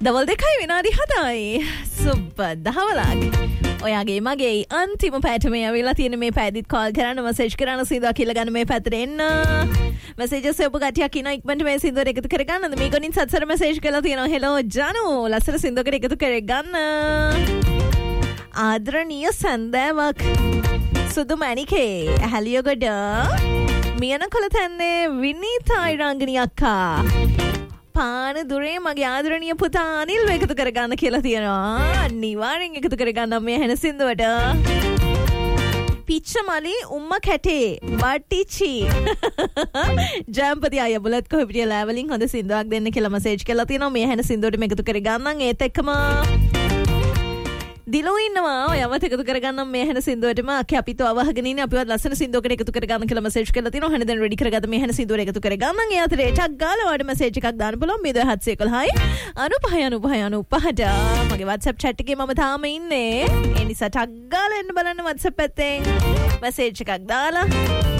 දවල් 2 විනාඩි 7යි සුබ දහවලක් ඔයාගේ මගේ අන්තිම පැයට මේ ඇවිල්ලා තියෙන මේ පැයදිත් කෝල් කරන්න මැසේජ් කරන්න සින්දුවක් කියලා ගන්න මේ පැත්තට එන්න මැසේජස් ඔබ කටියක් ඉන ඉක්මනට මේ සින්දුවට එකතු කරගන්නද මේ ගොනින් සත්සර මැසේජ් කරලා තියෙනවා හෙලෝ ජනු ලස්සන සින්දුවකට එකතු කරගන්න ආදරණීය සන්දෑවක් සුදු මණිකේ ඇහැලියගොඩ මියන කොළතැන්නේ විනීතා ඉරංගනී අක්කා පාන දුරේ මගේ ආදරණීය පුතා අනිල් එකතු කරගන්න කියලා තියෙනවා අනිවාර්යෙන් එකතු කරගන්න මේ හැන සින්දුවට පිච්චමලි උම්ම කැටේ බටිචි ජම්පති අය බුලත් කොහෙපිටිය ලෑවලින් හොඳ සින්දුවක් දෙන්න කියලා මැසේජ් කරලා තියෙනවා මේ හැන සින්දුවට එකතු කරගන්න ඒත් එක්කම දිලෝ ඉන්නවා ඔයවත් එකතු කරගන්න මේ හැන සින්දුවටම අපි තව අහගෙන ඉන්නේ අපිවත් ලස්සන සින්දුවකට එකතු කරගන්න කියලා මැසේජ් කරලා තියෙනවා හැන දැන් රෙඩි කරගත්ත මේ හැන සින්දුවට එකතු කරගන්න ඒ අතරේ ටක් ගාලා වඩ මැසේජ් එකක් දාන්න පුළුවන් මේ 2711යි 9595 මගේ WhatsApp chat එකේ මම තාම ඉන්නේ ඒ නිසා ටක් ගාලා එන්න බලන්න WhatsApp පැත්තෙන් මැසේජ් එකක් දාලා